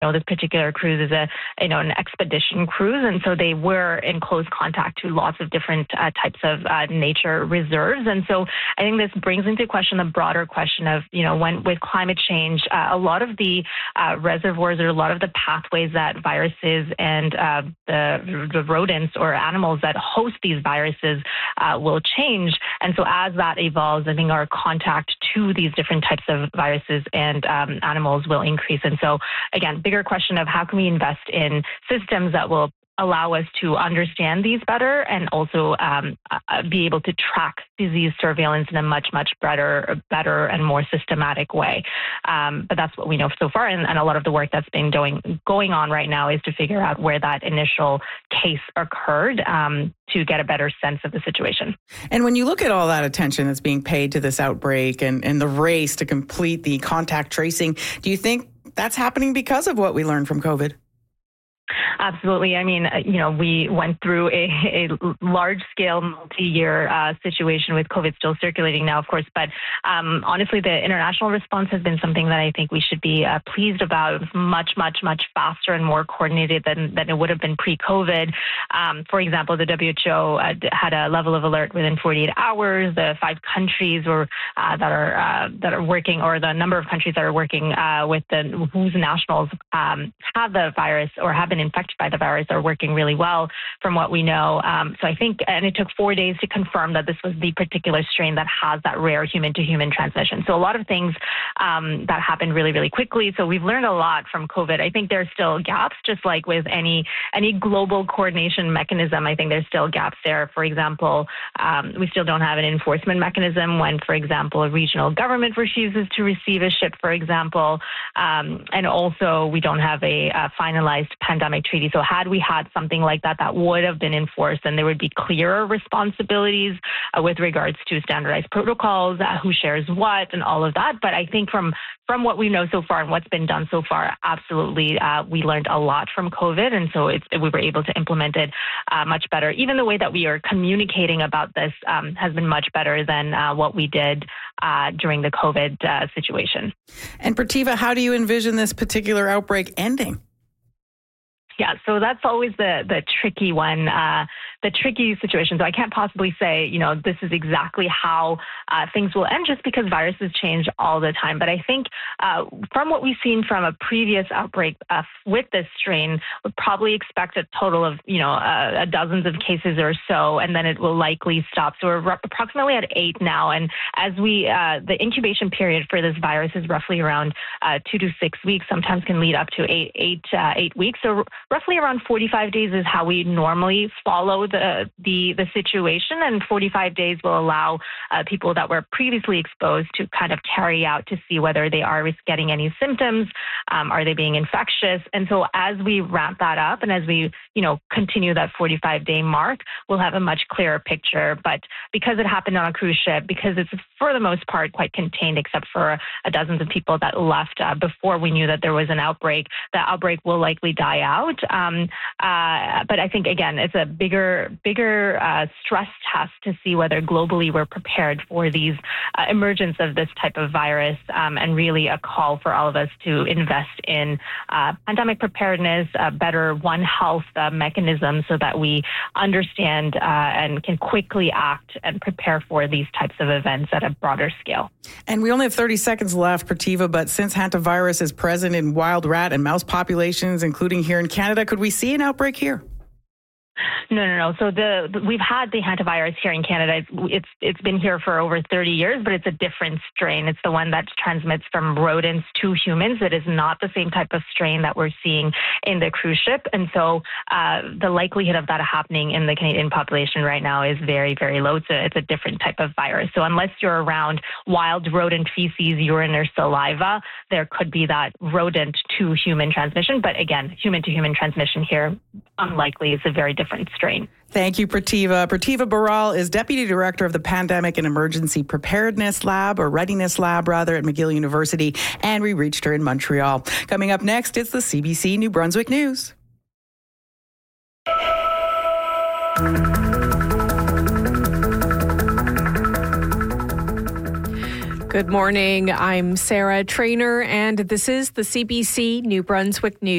this particular cruise is an expedition cruise, and so they were in close contact to lots of different types of nature reserves. And so I think this brings into question the broader question of, when with climate change, a lot of the reservoirs or a lot of the pathways that viruses and the rodents or animals that host these viruses will change. And so as that evolves, I think our contact to these different types of viruses and animals will increase. And so again, bigger question of how can we invest in systems that will allow us to understand these better and also be able to track disease surveillance in a much, much better and more systematic way. But that's what we know so far. And a lot of the work that's been going on right now is to figure out where that initial case occurred to get a better sense of the situation. And when you look at all that attention that's being paid to this outbreak and the race to complete the contact tracing, do you think that's happening because of what we learned from COVID? Absolutely. I mean, we went through a large-scale, multi-year situation with COVID still circulating now, of course. But honestly, the international response has been something that I think we should be pleased about. It was much, much, much faster and more coordinated than it would have been pre-COVID. For example, the WHO had a level of alert within 48 hours. The 5 countries that are working, or the number of countries that are working with whose nationals have the virus or have been infected by the virus are working really well from what we know. So I think, and it took 4 days to confirm that this was the particular strain that has that rare human-to-human transmission. So a lot of things that happened really, really quickly. So we've learned a lot from COVID. I think there's still gaps, just like with any global coordination mechanism. I think there's still gaps there. For example, we still don't have an enforcement mechanism when, for example, a regional government refuses to receive a ship, for example. And also we don't have a finalized pandemic treaty. So had we had something like that, that would have been enforced, and there would be clearer responsibilities with regards to standardized protocols, who shares what, and all of that. But I think from what we know so far and what's been done so far, absolutely, we learned a lot from COVID, and so we were able to implement it much better. Even the way that we are communicating about this has been much better than what we did during the COVID situation. And Prativa, how do you envision this particular outbreak ending? Yeah, so that's always the tricky one, the tricky situation. So I can't possibly say, this is exactly how things will end, just because viruses change all the time. But I think from what we've seen from a previous outbreak with this strain, we'll probably expect a total of, dozens of cases or so, and then it will likely stop. So we're approximately at 8 now. And as the incubation period for this virus is roughly around 2 to 6 weeks, sometimes can lead up to eight weeks. So roughly around 45 days is how we normally follow the situation, and 45 days will allow people that were previously exposed to kind of carry out to see whether they are getting any symptoms, are they being infectious. And so as we ramp that up and as we continue that 45-day mark, we'll have a much clearer picture. But because it happened on a cruise ship, because it's for the most part quite contained, except for dozens of people that left before we knew that there was an outbreak, the outbreak will likely die out. But I think, again, it's a bigger stress test to see whether globally we're prepared for these emergence of this type of virus, and really a call for all of us to invest in pandemic preparedness, better One Health mechanisms, so that we understand and can quickly act and prepare for these types of events at a broader scale. And we only have 30 seconds left, Prativa, but since hantavirus is present in wild rat and mouse populations, including here in Canada, could we see an outbreak here? No. So we've had the hantavirus here in Canada. It's been here for over 30 years, but it's a different strain. It's the one that transmits from rodents to humans. It is not the same type of strain that we're seeing in the cruise ship. And so the likelihood of that happening in the Canadian population right now is very, very low. It's a different type of virus. So unless you're around wild rodent feces, urine, or saliva, there could be that rodent to human transmission. But again, human to human transmission here, unlikely. It's a very different strain. Thank you, Prativa. Prativa Baral is Deputy Director of the Pandemic and Emergency Preparedness Lab, or Readiness Lab, rather, at McGill University, and we reached her in Montreal. Coming up next, it's the CBC New Brunswick News. Good morning. I'm Sarah Trainer, and this is the CBC New Brunswick News.